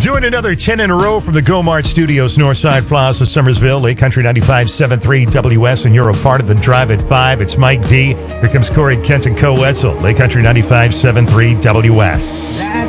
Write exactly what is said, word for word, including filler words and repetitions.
Doing another ten in a row from the Go Mart Studios, Northside Plaza, Summersville, Lake Country ninety-five point seven three W S, and you're a part of the Drive at five. It's Mike D. Here comes Corey Kent and Co. Wetzel, Lake Country ninety-five point seven three W S.